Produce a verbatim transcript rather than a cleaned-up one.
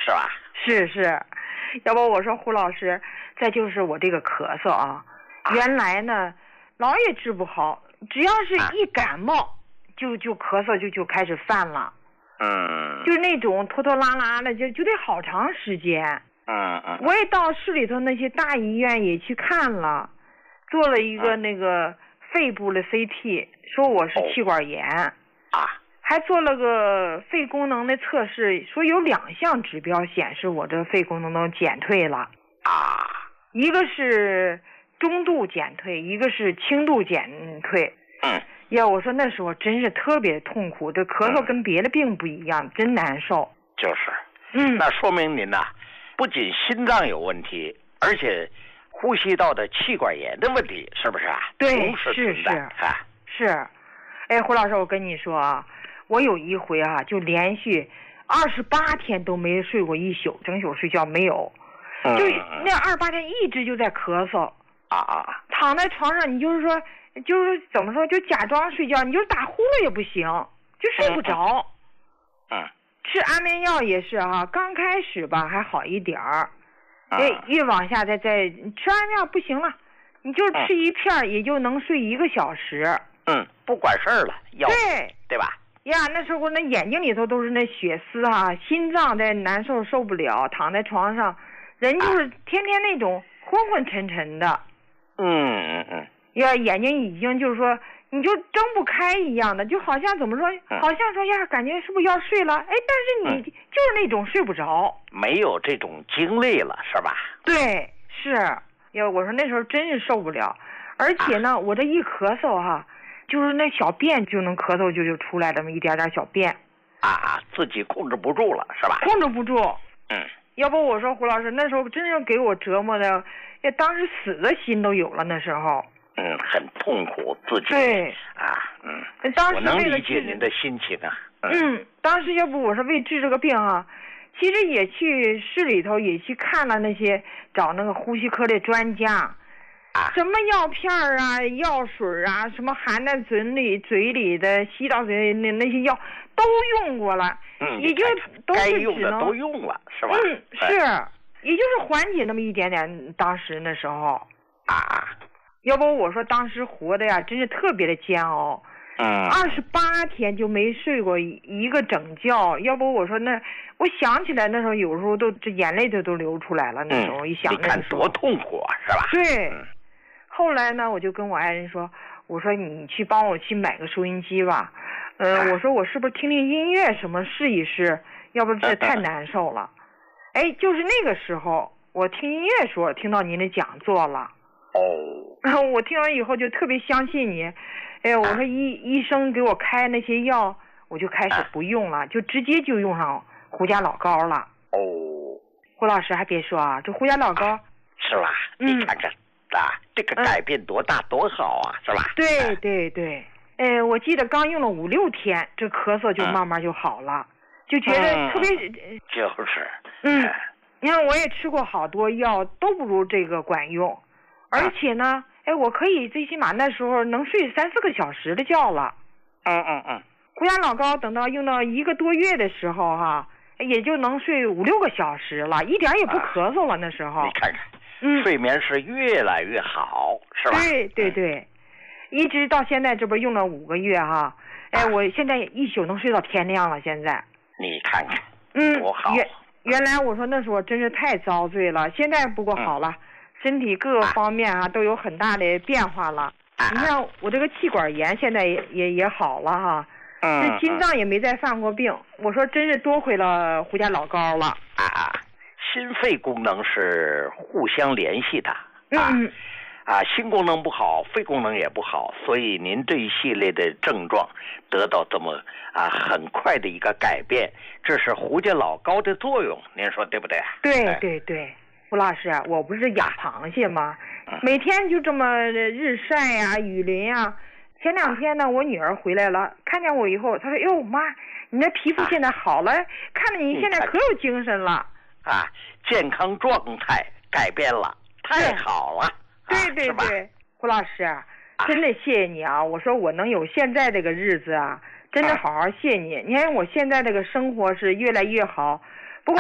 是吧？ 是是，要不我说胡老师，再就是我这个咳嗽啊，啊原来呢老也治不好，只要是一感冒，啊、就就咳嗽就就开始犯了。 嗯， 就是那种拖拖拉拉的，就就得好长时间。 嗯嗯， 我也到市里头那些大医院也去看了，做了一个那个肺部的 C T， 说我是气管炎。 啊， 还做了个肺功能的测试，说有两项指标显示我这肺功能都减退了。 啊， 一个是中度减退，一个是轻度减退。 嗯。 呀，我说那时候真是特别痛苦，这咳嗽跟别的病不一样，嗯、真难受。 就是， 嗯， 那说明您呐、啊，不仅心脏有问题，而且呼吸道的气管炎的问题，是不是啊？ 对，是是啊， 是。哎，胡老师，我跟你说啊，我有一回啊，就连续二十八天都没睡过一宿，整宿睡觉没有， 嗯、 就那二十八天一直就在咳嗽。 啊啊， 躺在床上，你就是说。就是怎么说，就假装睡觉，你就打呼噜也不行，就睡不着。 嗯， 吃安眠药也是哈、啊，刚开始吧还好一点儿， 越、 嗯、越往下再再吃安眠药不行了，你就吃一片也就能睡一个小时。 嗯，不管事儿了，药对对吧？ 呀，那时候那眼睛里头都是那血丝啊，心脏在难受受不了，躺在床上，人就是天天那种昏昏沉沉的。 嗯嗯嗯。 呀，眼睛已经就是说，你就睁不开一样的，就好像怎么说，好像说呀，感觉是不是要睡了？哎，但是你就是那种睡不着， 没有这种经历了，是吧？ 对，是。呀，我说那时候真是受不了，而且呢，啊、我这一咳嗽哈，就是那小便就能咳嗽就就出来这么一点点小便。 啊啊，自己控制不住了，是吧？ 控制不住。 嗯。 要不我说胡老师，那时候真是给我折磨的，呀，当时死的心都有了那时候。 嗯，很痛苦，自己对啊，嗯， 当时我能理解您的心情啊。 嗯, 嗯，当时要不我说为治这个病啊，其实也去市里头也去看了那些找那个呼吸科的专家， 啊， 什么药片啊、药水啊，什么含在嘴里、嘴里的、吸到嘴里那那些药都用过了， 嗯， 也就都是该用的都用了，是吧？ 嗯，是，也就是缓解那么一点点。当时那时候啊。 要不我说当时活的呀，真是特别的煎熬。 嗯， 二十八天就没睡过一个整觉。要不我说那，我想起来那时候有时候都这眼泪都都流出来了。那时候、嗯、一想那时候， 你看多痛苦啊，是吧？ 对。 嗯、 后来呢，我就跟我爱人说，我说你去帮我去买个收音机吧。呃，啊、我说我是不是听听音乐什么试一试？要不这太难受了。嗯、哎，就是那个时候，我听音乐时候听到您的讲座了。 哦， 我听完以后就特别相信你，哎，我说医、啊、医生给我开那些药，我就开始不用了，啊、就直接就用上胡家老膏了。 哦， 胡老师还别说啊，这胡家老膏、啊、 是吧？ 嗯、 你看看啊，这个改变多大、嗯、多好啊，是吧？ 对对对，哎，我记得刚用了五六天，这咳嗽就慢慢就好了，嗯、就觉得特别、 嗯、就是， 嗯，你看我也吃过好多药，都不如这个管用。而且呢，哎，我可以最起码那时候能睡三四个小时的觉了。 嗯嗯嗯。 胡家老膏等到用到一个多月的时候哈，也就能睡五六个小时了，一点也不咳嗽了、啊、那时候。 你看看， 嗯， 睡眠是越来越好，是吧？ 对对对，嗯、一直到现在这不用了五个月哈，哎，我现在一宿能睡到天亮了，现在。 你看看， 嗯， 多好。 原原来我说那时候真是太遭罪了，现在不过好了。嗯，身体各个方面啊都有很大的变化了。你看我这个气管炎现在也也也好了哈， 嗯， 这心脏也没再犯过病。我说真是多亏了胡家老膏了。 啊，心肺功能是互相联系的。啊、 嗯啊，心功能不好，肺功能也不好，所以您这一系列的症状得到这么啊很快的一个改变，这是胡家老膏的作用，您说对不对？ 对对对。胡老师，我不是养螃蟹吗？每天就这么日晒呀、啊、雨淋啊。前两天呢，我女儿回来了，看见我以后，她说：“哟，妈，你的皮肤现在好了，啊、看着你现在可有精神了。” 啊，健康状态改变了，太好了。 对对对，胡老师，真的谢谢你啊！我说我能有现在这个日子啊，真的好好谢你。你看我现在这个生活是越来越好。